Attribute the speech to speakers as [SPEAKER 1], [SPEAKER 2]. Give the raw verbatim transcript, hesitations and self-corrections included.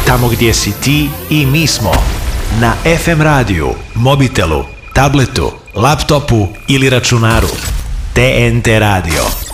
[SPEAKER 1] Tamo gdje si ti i mi smo. Na ef em radiju, mobitelu, tabletu, laptopu ili računaru. te en te radio.